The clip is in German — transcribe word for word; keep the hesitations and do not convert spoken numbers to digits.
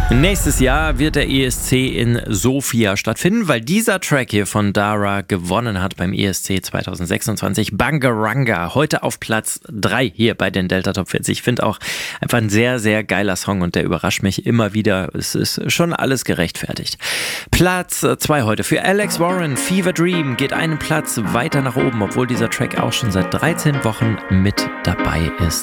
Nächstes Jahr wird der E S C in Sofia stattfinden, weil dieser Track hier von Dara gewonnen hat beim E S C zwanzig sechsundzwanzig. Bangaranga, heute auf Platz drei hier bei den Delta Top vierzig. Ich finde auch einfach ein sehr, sehr geiler Song und der überrascht mich immer wieder. Es ist schon alles gerechtfertigt. Platz zwei heute für Alex Warren. Fever Dream geht einen Platz weiter nach oben, obwohl dieser Track auch schon seit dreizehn Wochen mit dabei ist.